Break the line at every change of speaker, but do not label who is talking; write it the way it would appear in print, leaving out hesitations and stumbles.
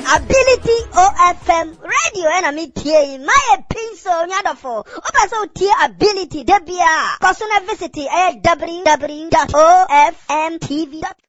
Ability OFM radio and a meeting. My pencil nyadafo. Opa so tia ability debia. Kosuna visit www.ofmtv.com.